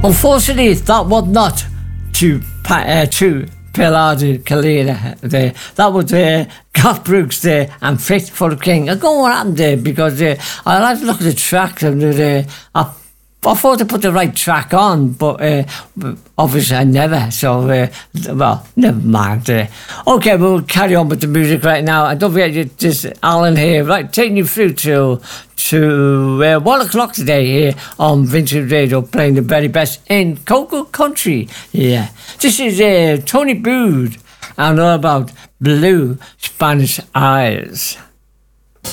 Unfortunately, that was not to Peladi Kalina there. That was Garth Brooks there and Fit for the King. I go around there because I like to look at the track and I thought to put the right track on, but obviously I never. So, well, never mind. Okay, we'll carry on with the music right now. And don't forget, this Alan here, right, taking you through to 1 o'clock today here on Vintage Radio, playing the very best in Cocoa Country. Yeah, this is Tony Bood and all about Blue Spanish Eyes.